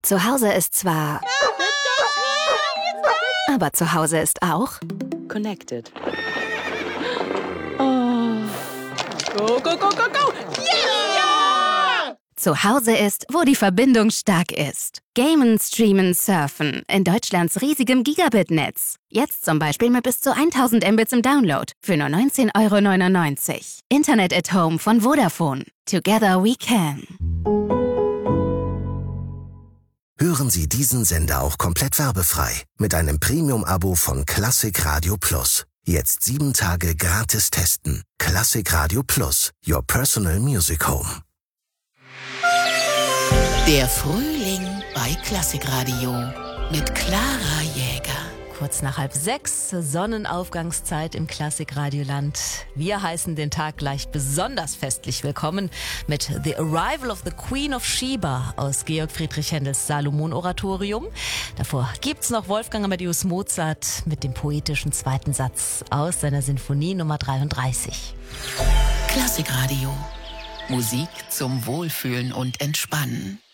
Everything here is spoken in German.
Zu Hause ist zwar... Aber zu Hause ist auch... Connected. Oh. Go, go, go, go, go! Yeah! Zu Hause ist, wo die Verbindung stark ist. Gamen, streamen, surfen. In Deutschlands riesigem Gigabit-Netz. Jetzt zum Beispiel mit bis zu 1000 Mbits im Download. Für nur 19,99 €. Internet at Home von Vodafone. Together we can. Hören Sie diesen Sender auch komplett werbefrei mit einem Premium-Abo von Klassik Radio Plus. Jetzt 7 Tage gratis testen. Klassik Radio Plus, your personal music home. Der Frühling bei Klassik Radio mit Clara Jäger. Kurz nach 5:30, Sonnenaufgangszeit im Klassik-Radioland. Wir heißen den Tag gleich besonders festlich willkommen mit The Arrival of the Queen of Sheba aus Georg Friedrich Händels Salomon-Oratorium. Davor gibt's noch Wolfgang Amadeus Mozart mit dem poetischen zweiten Satz aus seiner Sinfonie Nummer 33. Klassik Radio. Musik zum Wohlfühlen und Entspannen.